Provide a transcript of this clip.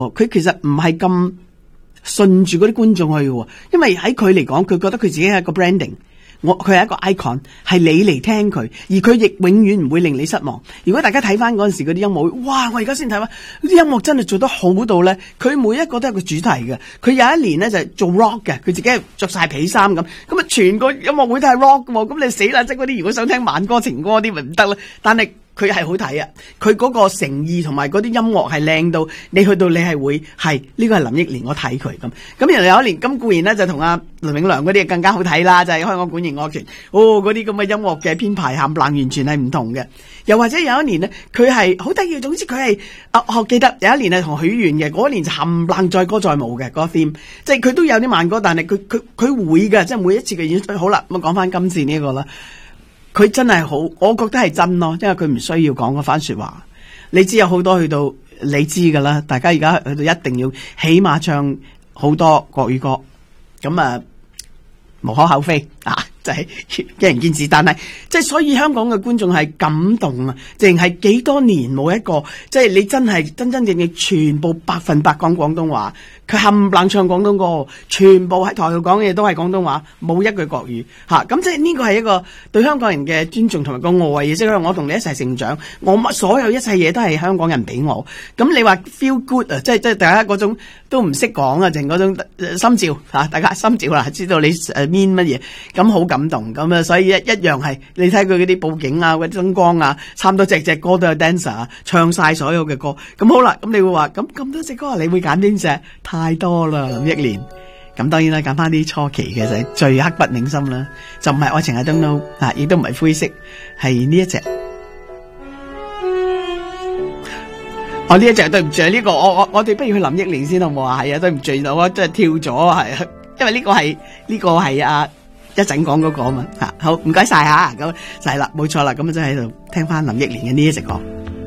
佢其實唔係咁順住嗰啲觀眾去嘅，因為喺佢嚟講，佢覺得佢自己係一個 branding。佢係一個 icon， 係你嚟聽佢，而佢亦永遠唔會令你失望。如果大家睇翻嗰陣時嗰啲音樂，哇！我而家先睇翻啲音樂真係做得好到咧，佢每一個都有個主題嘅。佢有一年咧就係做 rock 嘅，佢自己係着晒皮衫咁啊，全個音樂會都係 rock 嘅喎。咁你死啦！即係嗰啲如果想聽慢歌情歌啲咪唔得啦。但係佢係好睇啊！佢嗰個誠意同埋嗰啲音樂係靚到你去到你係會係呢個係林憶蓮，我睇佢咁。咁然後有一年金固然咧就同阿倫永亮嗰啲更加好睇啦，就係香港管弦樂團嗰啲咁嘅音樂嘅編排冚唪唥完全係唔同嘅。又或者有一年咧，佢係好得意，總之佢係我記得有一年係同許願嘅，嗰一年就冚唪唥載歌載舞嘅嗰個 theme， 即係佢都有啲慢歌，但係佢會嘅，即係每一次嘅演出。好啦，咁講翻今次呢個啦。佢真係好，我覺得係真咯，因為佢唔需要講嗰番說話。你知有好多去到，你知噶啦，大家而家去到一定要起碼唱好多國語歌，咁啊無可厚非啊，就係見仁見智。但係即係所以香港嘅觀眾係感動啊，淨係幾多年冇一個，即係你真係真真正正全部100%講廣東話。佢冚唪唥唱廣東歌，全部喺台度講嘢都係廣東話，冇一句國語嚇。咁即係呢個係一個對香港人嘅尊重同埋個愛嘅，即係我同你一齊成長，我所有一切嘢都係香港人俾我。咁你話 feel good 啊，即係大家嗰種都唔識講啊，淨嗰種心照嚇，大家心照啦，知道你mean乜嘢，咁好感動咁啊。所以一樣係你睇佢嗰啲佈景啊，嗰啲燈光啊，差唔多隻歌都有 dancer 啊，唱晒所有嘅歌。咁好啦，咁你會話咁多隻歌，你會揀邊隻？太多啦，林憶蓮。咁當然啦，揀翻啲初期嘅就係最刻骨銘心啦，就唔係愛情 I don't know 啊，亦都唔係灰色，係呢一隻。呢一隻對唔住呢個，我哋不如去林憶蓮先好唔好啊？係啊，對唔住，我真係跳咗係，因為呢個係啊一陣講嗰個啊嘛吓。好，唔該晒吓，咁就係啦，冇錯啦，咁就喺度聽翻林憶蓮嘅呢一隻歌。